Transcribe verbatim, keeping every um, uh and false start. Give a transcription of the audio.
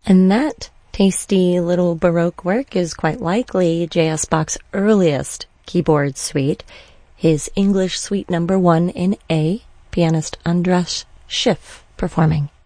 And that tasty little Baroque work is quite likely J S. Bach's earliest keyboard suite, his English Suite Number One in A, pianist Andras Schiff performing.